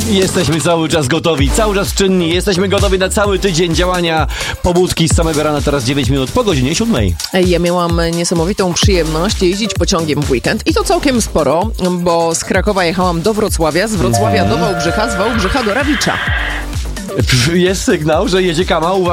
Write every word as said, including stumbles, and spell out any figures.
Jesteśmy cały czas gotowi, cały czas czynni. Jesteśmy gotowi na cały tydzień działania pobudki z samego rana. Teraz dziewięć minut po godzinie siódmej. Ja miałam niesamowitą przyjemność jeździć pociągiem w weekend i to całkiem sporo, bo z Krakowa jechałam do Wrocławia, z Wrocławia do Wałbrzycha, z Wałbrzycha do Rawicza. Jest sygnał, że jedzie Kama.